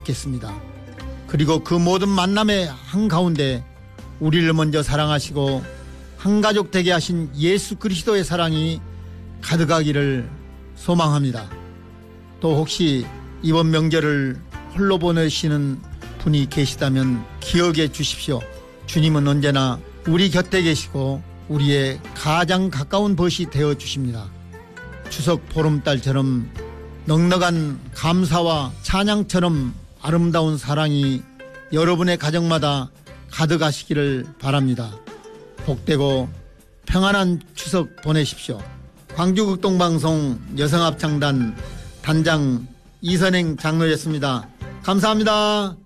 겠습니다. 그리고 그 모든 만남의 한가운데 우리를 먼저 사랑하시고 한가족 되게 하신 예수 그리스도의 사랑이 가득하기를 소망합니다. 또 혹시 이번 명절을 홀로 보내시는 분이 계시다면 기억해 주십시오. 주님은 언제나 우리 곁에 계시고 우리의 가장 가까운 벗이 되어 주십니다. 추석 보름달처럼 넉넉한 감사와 찬양처럼 아름다운 사랑이 여러분의 가정마다 가득하시기를 바랍니다. 복되고 평안한 추석 보내십시오. 광주극동방송 여성합창단 단장 이선행 장로였습니다. 감사합니다.